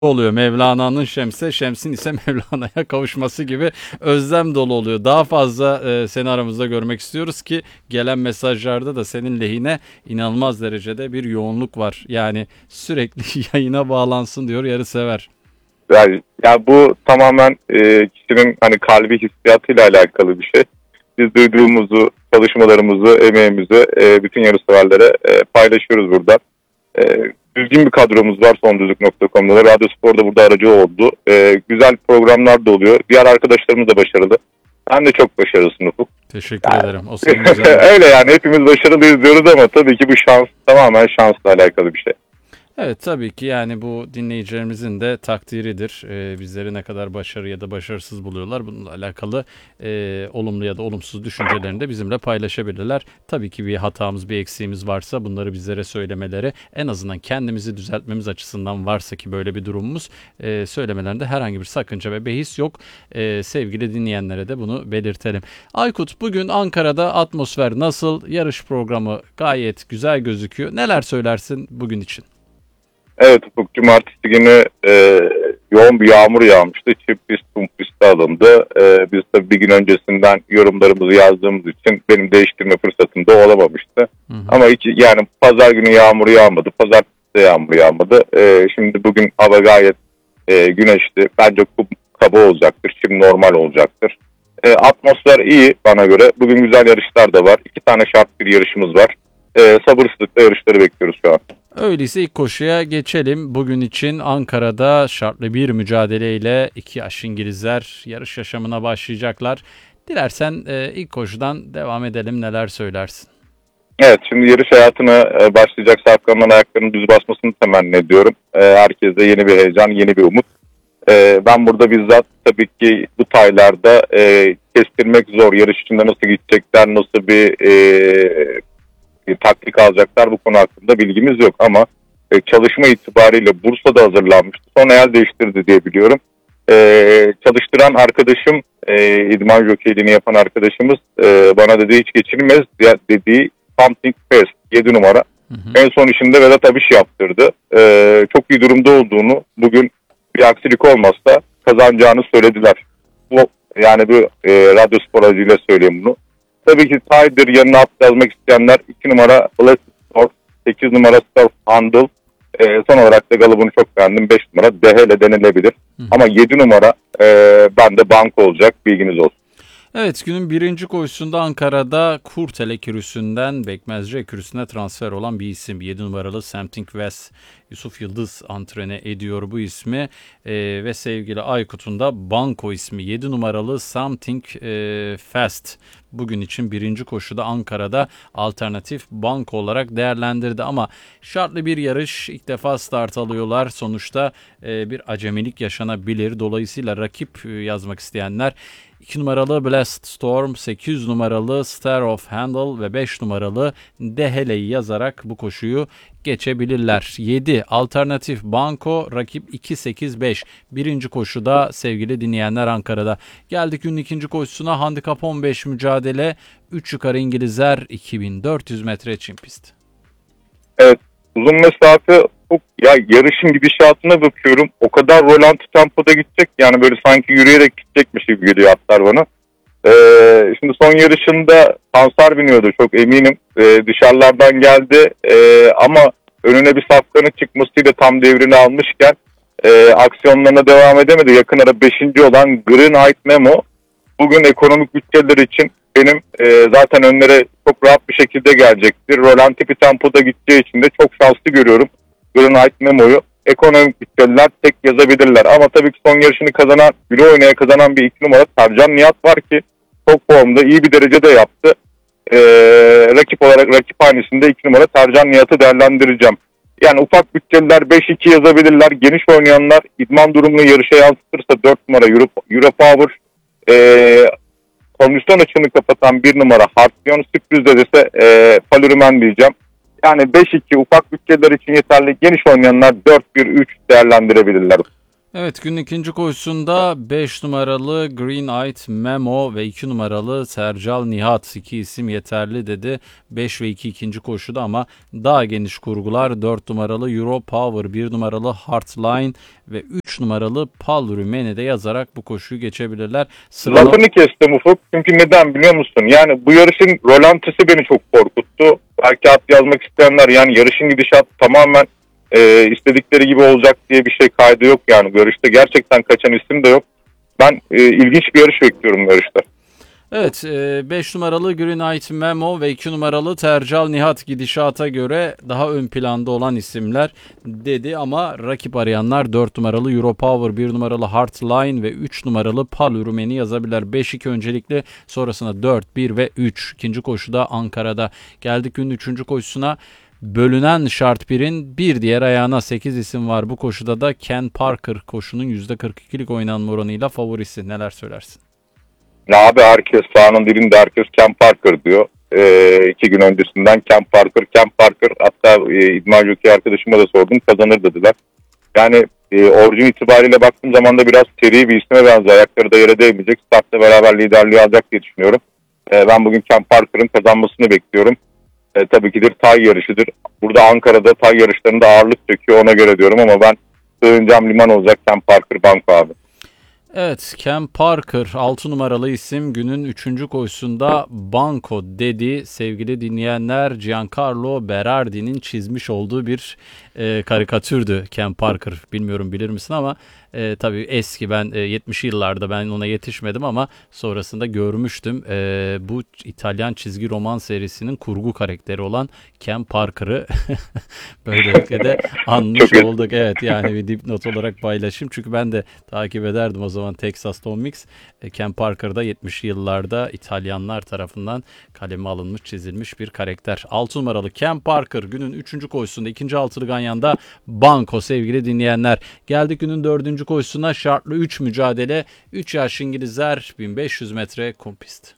oluyor. Mevlana'nın Şems'e, Şems'in ise Mevlana'ya kavuşması gibi özlem dolu oluyor. Daha fazla seni aramızda görmek istiyoruz ki gelen mesajlarda da senin lehine inanılmaz derecede bir yoğunluk var. Yani sürekli yayına bağlansın diyor yarısever. Yani bu tamamen kişinin hani kalbi hissiyatıyla alakalı bir şey. Biz duyduğumuzu, çalışmalarımızı, emeğimizi bütün yarışseverlere paylaşıyoruz burada. Düzgün bir kadromuz var sondüzlük.com'da da. Radyo Spor'da burada aracı oldu. Güzel programlar da oluyor. Diğer arkadaşlarımız da başarılı. Ben de çok başarılısın Ufuk. Teşekkür ederim. O senin güzel. Öyle yani hepimiz başarılıyız diyoruz ama tabii ki bu şans tamamen şansla alakalı bir şey. Evet, tabii ki yani bu dinleyicilerimizin de takdiridir. Bizleri ne kadar başarı ya da başarısız buluyorlar. Bununla alakalı olumlu ya da olumsuz düşüncelerini de bizimle paylaşabilirler. Tabii ki bir hatamız, bir eksiğimiz varsa bunları bizlere söylemeleri, en azından kendimizi düzeltmemiz açısından varsa ki böyle bir durumumuz, söylemelerinde herhangi bir sakınca ve behis yok. Sevgili dinleyenlere de bunu belirtelim. Aykut, bugün Ankara'da atmosfer nasıl? Yarış programı gayet güzel gözüküyor. Neler söylersin bugün için? Evet Ufuk, cumartesi günü yoğun bir yağmur yağmıştı. Çift pist, kum pisti alındı. Biz tabii bir gün öncesinden yorumlarımızı yazdığımız için benim değiştirme fırsatım da olamamıştı. Hı hı. Ama hiç yani pazar günü yağmur yağmadı. Pazartesi de yağmur yağmadı. Şimdi bugün hava gayet güneşli. Bence kum kaba olacaktır. Şimdi normal olacaktır. Atmosfer iyi bana göre. Bugün güzel yarışlar da var. 2 tane şart bir yarışımız var. Sabırsızlıkla yarışları bekliyoruz şu an. Öyleyse ilk koşuya geçelim. Bugün için Ankara'da şartlı bir mücadeleyle 2 yaş İngilizler yarış yaşamına başlayacaklar. Dilersen ilk koşudan devam edelim. Neler söylersin? Evet, şimdi yarış hayatına başlayacak Safkan'ın ayaklarının düz basmasını temenni ediyorum. Herkeste yeni bir heyecan, yeni bir umut. Ben burada bizzat tabii ki bu taylarda kestirmek zor. Yarış içinde nasıl gidecekler, nasıl bir taktik alacaklar, bu konu hakkında bilgimiz yok ama çalışma itibariyle Bursa'da hazırlanmıştı. Sonra yer değiştirdi diye biliyorum. Çalıştıran arkadaşım, idman jokeyliğini yapan arkadaşımız bana dedi hiç geçilmez dediği Something Fast 7 numara. Hı hı. En son işinde Vedat Abiş yaptırdı. Çok iyi durumda olduğunu, bugün bir aksilik olmazsa kazanacağını söylediler. Yani bu radyo spor aracıyla söyleyeyim bunu. Tabii ki Tider yanına at yazmak isteyenler 2 numara Blessed Storm, 8 numara Surf Handle, son olarak da galibini çok beğendim 5 numara Dehele denilebilir. Hı. Ama 7 numara bende banko olacak, bilginiz olsun. Evet, günün birinci koşusunda Ankara'da Kurtele Ekürüsü'nden Bekmezci Ekürüsü'ne transfer olan bir isim. 7 numaralı Something West. Yusuf Yıldız antrene ediyor bu ismi. Ve sevgili Aykut'un da banko ismi 7 numaralı Something Fast. Bugün için birinci koşuda Ankara'da alternatif banko olarak değerlendirdi. Ama şartlı bir yarış, ilk defa start alıyorlar. Sonuçta bir acemilik yaşanabilir. Dolayısıyla rakip yazmak isteyenler 2 numaralı Blessed Storm, 8 numaralı Star of Handle ve 5 numaralı Dehele'yi yazarak bu koşuyu geçebilirler. 7 alternatif banko, rakip 2-8-5. Birinci koşuda sevgili dinleyenler Ankara'da. Geldik günün ikinci koşusuna, handikap 15 mücadele. 3 yukarı İngilizler, 2400 metre çim pist. Evet, uzun mesafe ya, yarışın gidişatına bakıyorum. O kadar rolanti tempoda gidecek, yani böyle sanki yürüyerek gidecekmiş gibi geliyor atlar bana. Şimdi son yarışında Sansar biniyordu, çok eminim. Dışarılardan geldi ama önüne bir Safkan'ın çıkmasıyla tam devrini almışken aksiyonlarına devam edemedi. Yakın ara 5. olan Green Eyed Memo bugün ekonomik bütçeler için benim zaten önlere çok rahat bir şekilde gelecektir. Rolanti bir tempoda gideceği için de çok şanslı görüyorum Green Eyed Memo'yu. Ekonomik bütçeler tek yazabilirler. Ama tabii ki son yarışını kazanan, güle oynaya kazanan bir 2 numara Sercan Nihat var ki çok formda, iyi bir derecede yaptı. Rakip olarak rakip hanesinde 2 numara Sercan Nihat'ı değerlendireceğim. Yani ufak bütçeliler 5-2 yazabilirler. Geniş oynayanlar idman durumunu yarışa yansıtırsa 4 numara Europower, kondisyon açığını kapatan 1 numara Hartyon, sürprizde ise Falurimen diyeceğim. Yani 5-2 ufak bütçeler için yeterli. Geniş oynayanlar 4-1-3 değerlendirebilirler. Evet, günün ikinci koşusunda 5 numaralı Green Eyed Memo ve 2 numaralı Sercal Nihat, iki isim yeterli dedi. 5 ve 2 ikinci koşuda ama daha geniş kurgular 4 numaralı Euro Power, 1 numaralı Heartline ve 3 numaralı Pal Rümeni'de yazarak bu koşuyu geçebilirler. Lafını kestim Ufuk. Çünkü neden biliyor musun? Yani bu yarışın rolantisi beni çok korkuttu. Belki at yazmak isteyenler, yani yarışın gidişatı tamamen istedikleri gibi olacak diye bir şey kaydı yok yani. Bu yarışta gerçekten kaçan isim de yok. Ben ilginç bir yarış bekliyorum bu yarışta. Evet, 5 numaralı Green Eyed Memo ve 2 numaralı Tercal Nihat gidişata göre daha ön planda olan isimler dedi ama rakip arayanlar 4 numaralı Euro Power, 1 numaralı Heartline ve 3 numaralı Pal Ürümeni yazabilirler. 5-2 öncelikli, sonrasında 4, 1 ve 3. İkinci koşuda Ankara'da. Geldik günün 3. koşusuna. Bölünen şart 1'in bir diğer ayağına 8 isim var. Bu koşuda da Ken Parker koşunun %42'lik oynanma oranıyla favorisi. Neler söylersin? Ya abi, herkes sahanın dilinde herkes Ken Parker diyor. 2 gün öncesinden Ken Parker. Hatta İdman Jockey arkadaşıma da sordum, kazanır dediler. Yani orijin itibariyle baktığım zaman da biraz seri bir isme benziyor. Ayakları da yere değmeyecek. Startla beraber liderliği alacak diye düşünüyorum. Ben bugün Ken Parker'ın kazanmasını bekliyorum. Tabii ki tay yarışıdır. Burada Ankara'da tay yarışlarında ağırlık çekiyor, ona göre diyorum ama ben sığınacağım liman olacak Ken Parker Banko abi. Evet, Ken Parker 6 numaralı isim günün 3. koşusunda banko dedi. Sevgili dinleyenler, Giancarlo Berardi'nin çizmiş olduğu bir karikatürdü Ken Parker. Bilmiyorum bilir misin ama tabii eski, ben 70'li yıllarda ben ona yetişmedim ama sonrasında görmüştüm. Bu İtalyan çizgi roman serisinin kurgu karakteri olan Ken Parker'ı böylelikle de anmış olduk. Evet, yani bir dipnot olarak paylaşayım. Çünkü ben de takip ederdim o zaman Texas Tom Mix. Ken Parker'da 70'li yıllarda İtalyanlar tarafından kaleme alınmış, çizilmiş bir karakter. 6 numaralı Ken Parker günün 3. koşusunda, ikinci altılı ganyanda banko sevgili dinleyenler. Geldik günün 4. koşusuna, şartlı 3 mücadele. 3 yaş İngilizler, 1500 metre kum pist.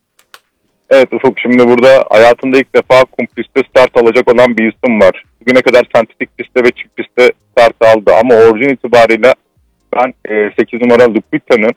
Evet Ufuk, şimdi burada hayatında ilk defa kum pistte start alacak olan bir isim var. Bugüne kadar sentetik pistte ve çift pistte start aldı ama orijin itibariyle ben 8 numaralı Lupita'nın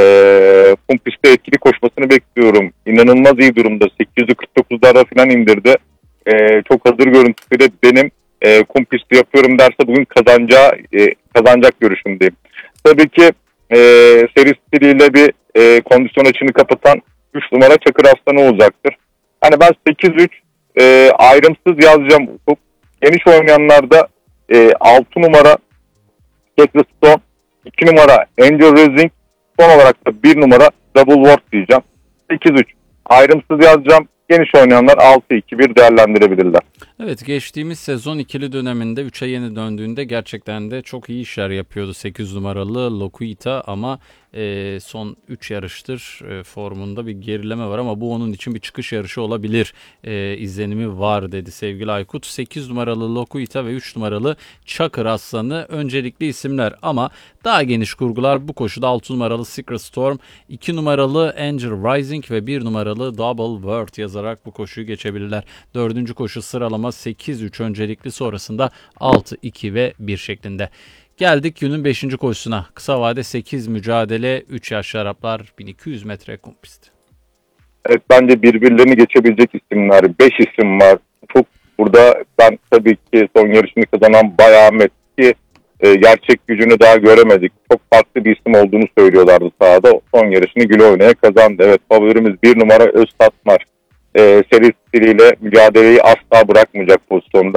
kum pistte etkili koşmasını bekliyorum. İnanılmaz iyi durumda. 849'lara falan indirdi. Çok hazır görüntüsüyle benim kum pisti yapıyorum derse bugün kazanacak görüşümdeyim. Tabii ki seri stiliyle bir kondisyon açığını kapatan 3 numara Çakır Aslanı olacaktır. Hani ben 8-3 ayrımsız yazacağım. Çok geniş oynayanlarda 6 numara Tekli Stone, 2 numara Angel Rising, son olarak da 1 numara Double Ward diyeceğim. 8-3 ayrımsız yazacağım. Geniş oynayanlar 6-2-1 değerlendirebilirler. Evet, geçtiğimiz sezon ikili döneminde 3'e yeni döndüğünde gerçekten de çok iyi işler yapıyordu 8 numaralı Lokuita ama son 3 yarıştır formunda bir gerileme var ama bu onun için bir çıkış yarışı olabilir izlenimi var dedi sevgili Aykut. 8 numaralı Lokuita ve 3 numaralı Çakır Aslanı öncelikli isimler ama daha geniş kurgular bu koşuda 6 numaralı Secret Storm, 2 numaralı Angel Rising ve 1 numaralı Double Word yazarak bu koşuyu geçebilirler. 4. koşu sıralama 8-3 öncelikli, sonrasında 6-2 ve 1 şeklinde. Geldik günün 5. koşusuna. Kısa vade 8 mücadele, 3 yaşlı Araplar, 1200 metre kum pisti. Evet, bence birbirlerini geçebilecek isimler. 5 isim var. Çok burada ben tabii ki son yarışını kazanan Bay Ahmet ki gerçek gücünü daha göremedik. Çok farklı bir isim olduğunu söylüyorlardı sahada. Son yarışını güle oynaya kazandı. Evet, favorimiz 1 numara Öztatmar. Seri stiliyle mücadeleyi asla bırakmayacak pozisyonda.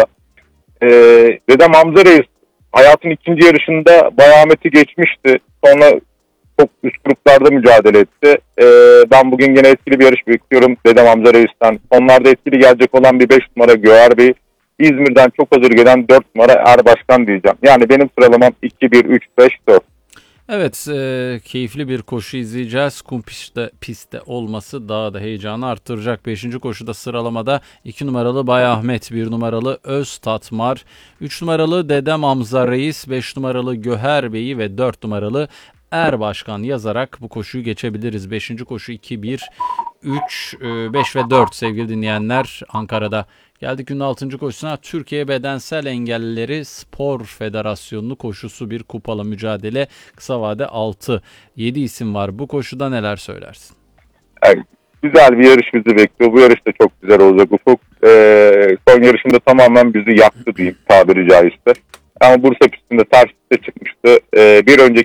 Dedem Hamza Reis hayatın ikinci yarışında Bay Ahmet'i geçmişti. Sonra çok üst gruplarda mücadele etti. Ben bugün yine etkili bir yarış bekliyorum Dedem Hamza Reis'ten. Onlarda etkili gelecek olan bir 5 numara Göğer Bey. İzmir'den çok hazır gelen 4 numara Erbaşkan diyeceğim. Yani benim sıralamam 2-1-3-5-4. Evet, keyifli bir koşu izleyeceğiz. Kum pistte olması daha da heyecanı arttıracak. 5. koşuda sıralamada 2 numaralı Bay Ahmet, 1 numaralı Öztatmar, 3 numaralı Dedem Hamza Reis, 5 numaralı Göher Bey'i ve 4 numaralı Erbaşkan yazarak bu koşuyu geçebiliriz. 5. koşu 2-1, 3, 5 ve 4 sevgili dinleyenler Ankara'da. Geldik günün 6. koşusuna. Türkiye Bedensel Engellileri Spor Federasyonu'nu koşusu bir kupalı mücadele. Kısa vade 6-7 isim var. Bu koşuda neler söylersin? Yani güzel bir yarış bizi bekliyor. Bu yarış da çok güzel olacak Ufuk. Son yarışında tamamen bizi yaktı diyeyim tabiri caizse. Ama Bursa pistinde ters piste çıkmıştı. Bir önceki